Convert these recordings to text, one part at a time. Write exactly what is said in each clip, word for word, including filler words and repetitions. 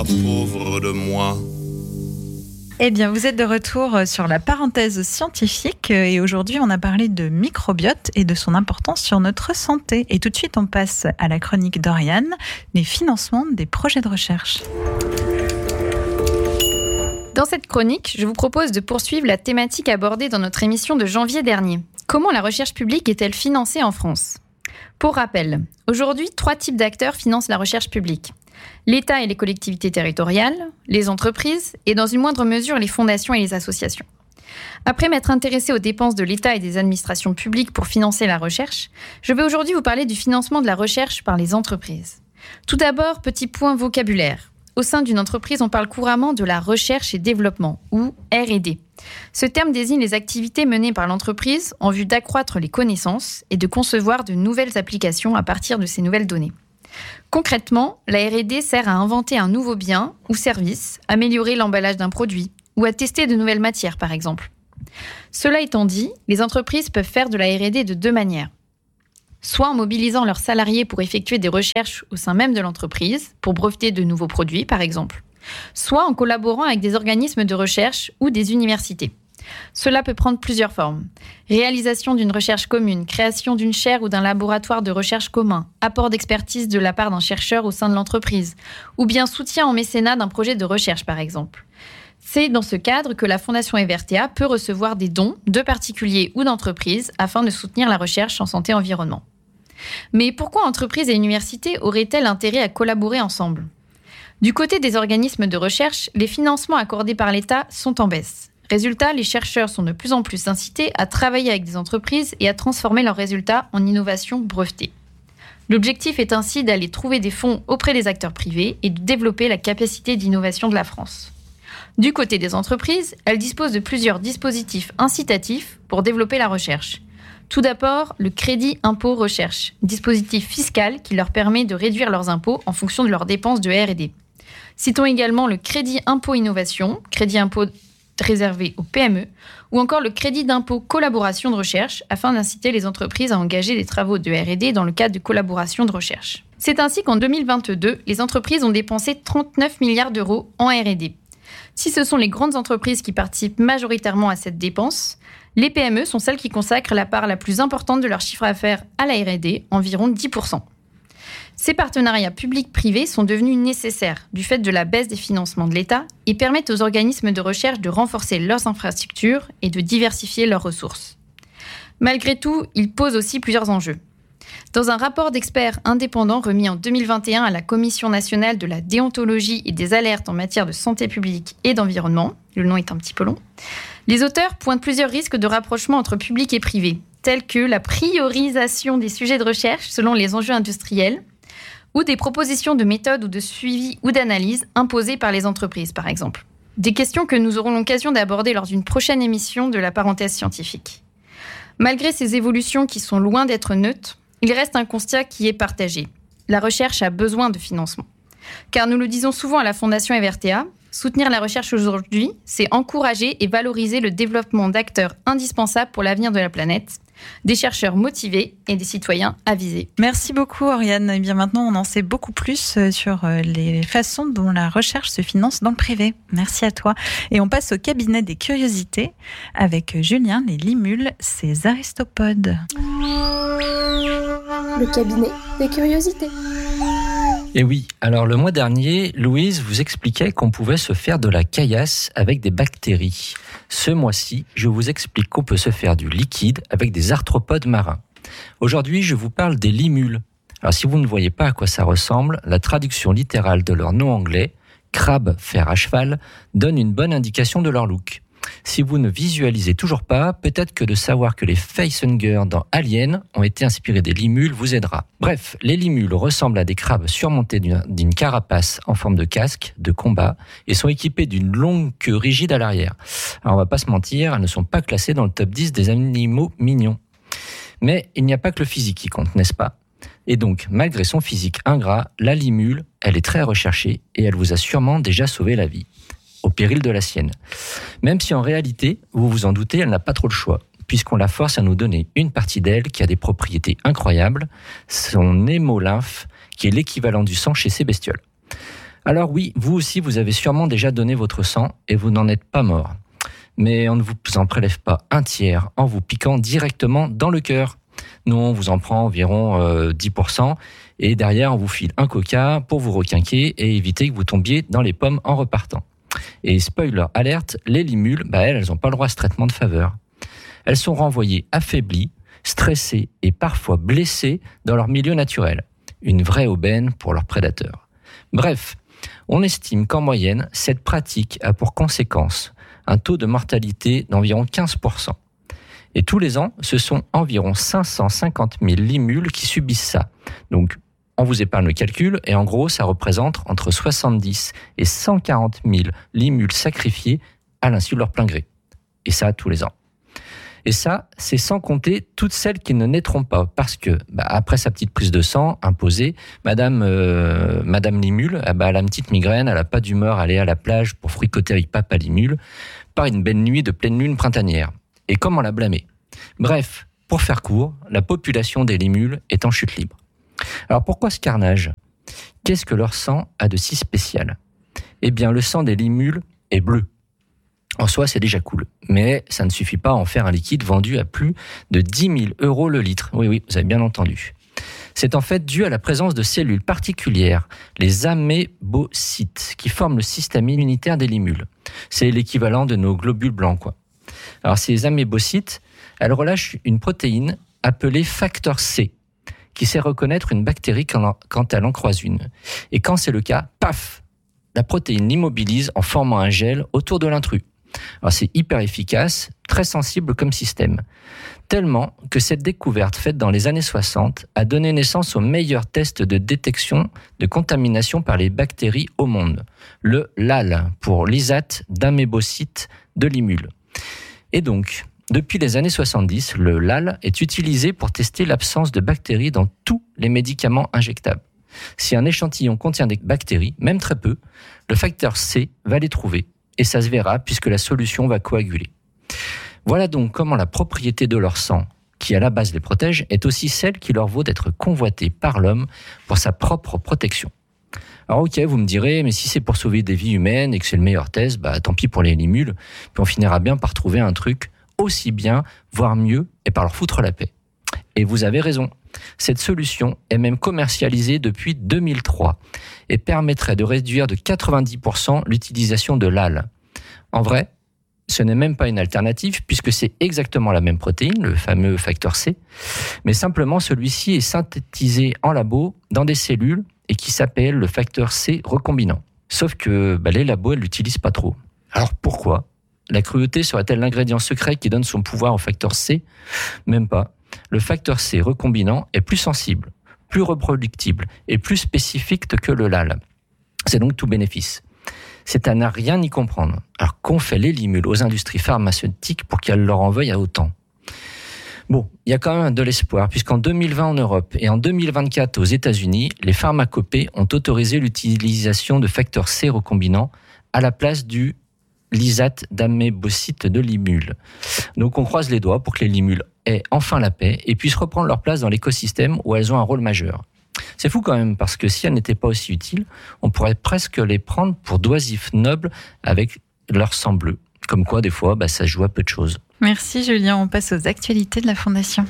pauvre de moi. Eh bien, vous êtes de retour sur la parenthèse scientifique et aujourd'hui, on a parlé de microbiote et de son importance sur notre santé. Et tout de suite, on passe à la chronique d'Oriane, les financements des projets de recherche. Dans cette chronique, je vous propose de poursuivre la thématique abordée dans notre émission de janvier dernier. Comment la recherche publique est-elle financée en France ? Pour rappel, aujourd'hui, trois types d'acteurs financent la recherche publique. L'État et les collectivités territoriales, les entreprises et dans une moindre mesure les fondations et les associations. Après m'être intéressée aux dépenses de l'État et des administrations publiques pour financer la recherche, je vais aujourd'hui vous parler du financement de la recherche par les entreprises. Tout d'abord, petit point vocabulaire. Au sein d'une entreprise, on parle couramment de la recherche et développement, ou R et D. Ce terme désigne les activités menées par l'entreprise en vue d'accroître les connaissances et de concevoir de nouvelles applications à partir de ces nouvelles données. Concrètement, la R et D sert à inventer un nouveau bien ou service, améliorer l'emballage d'un produit ou à tester de nouvelles matières, par exemple. Cela étant dit, les entreprises peuvent faire de la R et D de deux manières. Soit en mobilisant leurs salariés pour effectuer des recherches au sein même de l'entreprise, pour breveter de nouveaux produits, par exemple. Soit en collaborant avec des organismes de recherche ou des universités. Cela peut prendre plusieurs formes. Réalisation d'une recherche commune, création d'une chaire ou d'un laboratoire de recherche commun, apport d'expertise de la part d'un chercheur au sein de l'entreprise, ou bien soutien en mécénat d'un projet de recherche, par exemple. C'est dans ce cadre que la Fondation Evertea peut recevoir des dons de particuliers ou d'entreprises afin de soutenir la recherche en santé et environnement. Mais pourquoi entreprises et universités auraient-elles intérêt à collaborer ensemble ? Du côté des organismes de recherche, les financements accordés par l'État sont en baisse. Résultat, les chercheurs sont de plus en plus incités à travailler avec des entreprises et à transformer leurs résultats en innovation brevetée. L'objectif est ainsi d'aller trouver des fonds auprès des acteurs privés et de développer la capacité d'innovation de la France. Du côté des entreprises, elles disposent de plusieurs dispositifs incitatifs pour développer la recherche. Tout d'abord, le crédit impôt recherche, dispositif fiscal qui leur permet de réduire leurs impôts en fonction de leurs dépenses de R et D. Citons également le crédit impôt innovation, crédit impôt réservé aux P M E, ou encore le crédit d'impôt collaboration de recherche afin d'inciter les entreprises à engager des travaux de R et D dans le cadre de collaboration de recherche. C'est ainsi qu'en deux mille vingt-deux, les entreprises ont dépensé trente-neuf milliards d'euros en R et D. Si ce sont les grandes entreprises qui participent majoritairement à cette dépense, les P M E sont celles qui consacrent la part la plus importante de leur chiffre d'affaires à la R et D, environ dix pour cent. Ces partenariats publics-privés sont devenus nécessaires du fait de la baisse des financements de l'État et permettent aux organismes de recherche de renforcer leurs infrastructures et de diversifier leurs ressources. Malgré tout, ils posent aussi plusieurs enjeux. Dans un rapport d'experts indépendants remis en deux mille vingt et un à la Commission nationale de la déontologie et des alertes en matière de santé publique et d'environnement, le nom est un petit peu long, les auteurs pointent plusieurs risques de rapprochement entre public et privé, tels que la priorisation des sujets de recherche selon les enjeux industriels, ou des propositions de méthodes ou de suivi ou d'analyse imposées par les entreprises, par exemple. Des questions que nous aurons l'occasion d'aborder lors d'une prochaine émission de la parenthèse scientifique. Malgré ces évolutions qui sont loin d'être neutres, il reste un constat qui est partagé. La recherche a besoin de financement. Car nous le disons souvent à la Fondation Evertea, soutenir la recherche aujourd'hui, c'est encourager et valoriser le développement d'acteurs indispensables pour l'avenir de la planète, des chercheurs motivés et des citoyens avisés. Merci beaucoup Oriane. Et bien maintenant, on en sait beaucoup plus sur les façons dont la recherche se finance dans le privé. Merci à toi. Et on passe au cabinet des curiosités avec Julien, les limules, ces aristopodes. Le cabinet des curiosités. Et oui, alors le mois dernier, Louise vous expliquait qu'on pouvait se faire de la caillasse avec des bactéries. Ce mois-ci, je vous explique qu'on peut se faire du liquide avec des arthropodes marins. Aujourd'hui, je vous parle des limules. Alors si vous ne voyez pas à quoi ça ressemble, la traduction littérale de leur nom anglais, crabe fer à cheval, donne une bonne indication de leur look. Si vous ne visualisez toujours pas, peut-être que de savoir que les facehuggers dans Alien ont été inspirés des limules vous aidera. Bref, les limules ressemblent à des crabes surmontés d'une, d'une carapace en forme de casque de combat et sont équipés d'une longue queue rigide à l'arrière. Alors on va pas se mentir, elles ne sont pas classées dans le top dix des animaux mignons. Mais il n'y a pas que le physique qui compte, n'est-ce pas ? Et donc, malgré son physique ingrat, la limule, elle est très recherchée et elle vous a sûrement déjà sauvé la vie, au péril de la sienne. Même si en réalité, vous vous en doutez, elle n'a pas trop le choix, puisqu'on la force à nous donner une partie d'elle qui a des propriétés incroyables, son hémolymphe, qui est l'équivalent du sang chez ces bestioles. Alors oui, vous aussi, vous avez sûrement déjà donné votre sang et vous n'en êtes pas mort. Mais on ne vous en prélève pas un tiers en vous piquant directement dans le cœur. Nous, on vous en prend environ euh, dix pour cent et derrière, on vous file un coca pour vous requinquer et éviter que vous tombiez dans les pommes en repartant. Et spoiler alerte, les limules, bah elles, elles n'ont pas le droit à ce traitement de faveur. Elles sont renvoyées affaiblies, stressées et parfois blessées dans leur milieu naturel. Une vraie aubaine pour leurs prédateurs. Bref, on estime qu'en moyenne, cette pratique a pour conséquence un taux de mortalité d'environ quinze pour cent. Et tous les ans, ce sont environ cinq cent cinquante mille limules qui subissent ça. Donc, on vous épargne le calcul, et en gros, ça représente entre soixante-dix et cent quarante mille limules sacrifiées à l'insu de leur plein gré. Et ça, tous les ans. Et ça, c'est sans compter toutes celles qui ne naîtront pas, parce que, bah, après sa petite prise de sang imposée, Madame, euh, Madame Limule, ah bah, elle a une petite migraine, elle n'a pas d'humeur à aller à la plage pour fricoter avec Papa Limule, par une belle nuit de pleine lune printanière. Et comment la blâmer ? Bref, pour faire court, la population des limules est en chute libre. Alors pourquoi ce carnage ? Qu'est-ce que leur sang a de si spécial ? Eh bien, le sang des limules est bleu. En soi, c'est déjà cool. Mais ça ne suffit pas à en faire un liquide vendu à plus de dix mille euros le litre. Oui, oui, vous avez bien entendu. C'est en fait dû à la présence de cellules particulières, les amébocytes, qui forment le système immunitaire des limules. C'est l'équivalent de nos globules blancs, quoi. Alors, ces amébocytes, elles relâchent une protéine appelée facteur C, qui sait reconnaître une bactérie quand elle en croise une. Et quand c'est le cas, paf, la protéine l'immobilise en formant un gel autour de l'intrus. Alors c'est hyper efficace, très sensible comme système. Tellement que cette découverte faite dans les années soixante a donné naissance au meilleur test de détection de contamination par les bactéries au monde. Le L A L, pour lysate d'amébocytes de limule. Et donc, depuis les années soixante-dix, le L A L est utilisé pour tester l'absence de bactéries dans tous les médicaments injectables. Si un échantillon contient des bactéries, même très peu, le facteur C va les trouver. Et ça se verra puisque la solution va coaguler. Voilà donc comment la propriété de leur sang, qui à la base les protège, est aussi celle qui leur vaut d'être convoitée par l'homme pour sa propre protection. Alors ok, vous me direz, mais si c'est pour sauver des vies humaines et que c'est le meilleur test, bah tant pis pour les limules, puis on finira bien par trouver un truc aussi bien, voire mieux, et par leur foutre la paix. Et vous avez raison. Cette solution est même commercialisée depuis deux mille trois et permettrait de réduire de quatre-vingt-dix pour cent l'utilisation de L A L. En vrai, ce n'est même pas une alternative puisque c'est exactement la même protéine, le fameux facteur C, mais simplement celui-ci est synthétisé en labo dans des cellules et qui s'appelle le facteur C recombinant. Sauf que bah, les labos ne l'utilisent pas trop. Alors pourquoi ? La cruauté serait-elle l'ingrédient secret qui donne son pouvoir au facteur C ? Même pas. Le facteur C recombinant est plus sensible, plus reproductible et plus spécifique que le L A L. C'est donc tout bénéfice. C'est à ne rien y comprendre. Alors qu'ont fait les limules aux industries pharmaceutiques pour qu'elles leur en veuillent à autant ? Bon, il y a quand même de l'espoir, puisqu'en deux mille vingt en Europe et en deux mille vingt-quatre aux États-Unis, les pharmacopées ont autorisé l'utilisation de facteurs C recombinants à la place du lysate d'amébocytes de limules. Donc on croise les doigts pour que les limules aient enfin la paix et puissent reprendre leur place dans l'écosystème où elles ont un rôle majeur. C'est fou quand même, parce que si elles n'étaient pas aussi utiles, on pourrait presque les prendre pour d'oisifs nobles avec leur sang bleu. Comme quoi, des fois, bah, ça joue à peu de choses. Merci Julien, on passe aux actualités de la Fondation.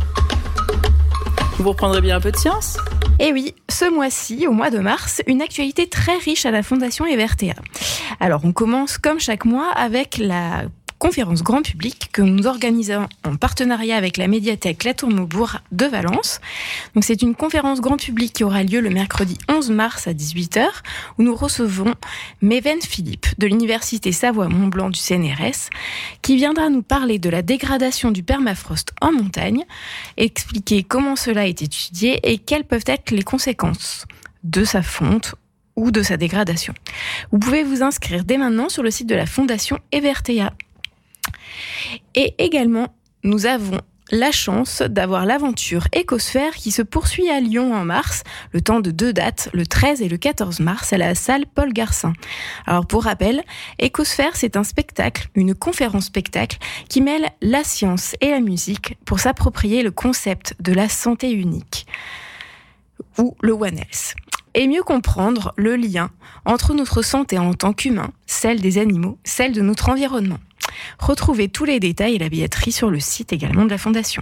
Vous reprendrez bien un peu de science ? Et oui, ce mois-ci, au mois de mars, une actualité très riche à la Fondation Evertea. Alors, on commence comme chaque mois avec la conférence grand public que nous organisons en partenariat avec la médiathèque La Tour Maubourg de Valence. Donc, c'est une conférence grand public qui aura lieu le mercredi onze mars à dix-huit heures, où nous recevons Méven Philippe de l'Université Savoie-Mont-Blanc du C N R S, qui viendra nous parler de la dégradation du permafrost en montagne, expliquer comment cela est étudié et quelles peuvent être les conséquences de sa fonte ou de sa dégradation. Vous pouvez vous inscrire dès maintenant sur le site de la Fondation Evertea. Et également, nous avons la chance d'avoir l'aventure Écosphère qui se poursuit à Lyon en mars, le temps de deux dates, le treize et le quatorze mars, à la salle Paul Garcin. Alors pour rappel, Écosphère, c'est un spectacle, une conférence-spectacle qui mêle la science et la musique pour s'approprier le concept de la santé unique, ou le One Health. et mieux comprendre le lien entre notre santé en tant qu'humain, celle des animaux, celle de notre environnement. Retrouvez tous les détails et la billetterie sur le site également de la Fondation.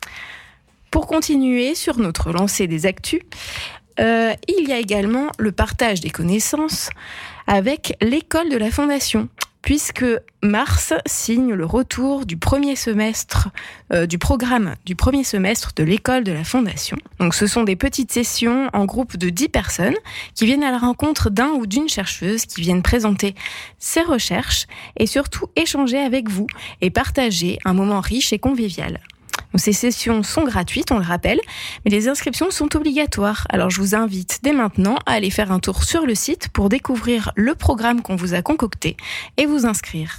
Pour continuer sur notre lancée des actus, euh, il y a également le partage des connaissances avec l'école de la Fondation, puisque mars signe le retour du premier semestre, euh, du programme du premier semestre de l'école de la Fondation. Donc ce sont des petites sessions en groupe de dix personnes qui viennent à la rencontre d'un ou d'une chercheuse, qui viennent présenter ses recherches et surtout échanger avec vous et partager un moment riche et convivial. Ces sessions sont gratuites, on le rappelle, mais les inscriptions sont obligatoires. Alors je vous invite dès maintenant à aller faire un tour sur le site pour découvrir le programme qu'on vous a concocté et vous inscrire.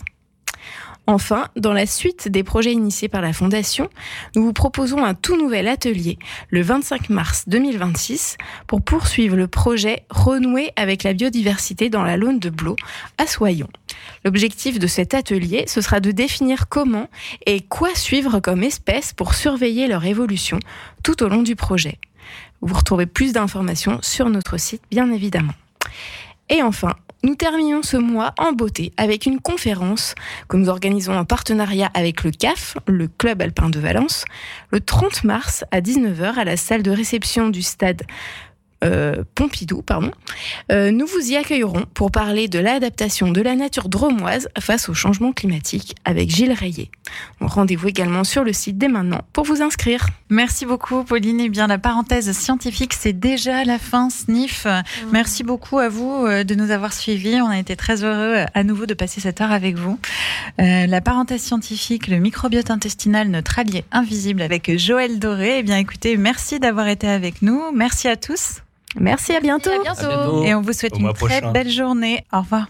Enfin, dans la suite des projets initiés par la Fondation, nous vous proposons un tout nouvel atelier le vingt-cinq mars deux mille vingt-six pour poursuivre le projet Renouer avec la biodiversité dans la Laune de Blot à Soyons. L'objectif de cet atelier, ce sera de définir comment et quoi suivre comme espèces pour surveiller leur évolution tout au long du projet. Vous retrouvez plus d'informations sur notre site, bien évidemment. Et enfin, nous terminons ce mois en beauté avec une conférence que nous organisons en partenariat avec le C A F, le Club Alpin de Valence, le trente mars à dix-neuf heures à la salle de réception du stade Euh, Pompidou, pardon. Euh, nous vous y accueillerons pour parler de l'adaptation de la nature drômoise face au changement climatique avec Gilles Rayet. Donc, rendez-vous également sur le site dès maintenant pour vous inscrire. Merci beaucoup Pauline. Et bien la parenthèse scientifique, c'est déjà la fin. Sniff. Mmh. Merci beaucoup à vous de nous avoir suivis. On a été très heureux à nouveau de passer cette heure avec vous. Euh, la parenthèse scientifique, le microbiote intestinal, notre allié invisible avec Joël Doré. Eh bien écoutez, merci d'avoir été avec nous. Merci à tous. Merci, à bientôt. À bientôt. À bientôt. Et on vous souhaite Au une mois très prochain. belle journée. Au revoir.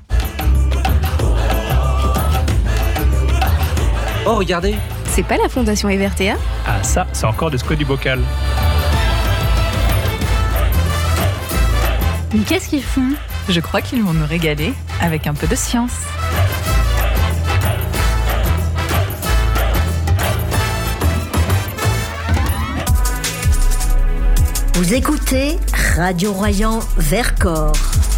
Oh, regardez! C'est pas la Fondation Evertea ? Ah ça, c'est encore de Squat du Bocal. Mais qu'est-ce qu'ils font ? Je crois qu'ils vont nous régaler avec un peu de science. Vous écoutez Radio Royan Vercors.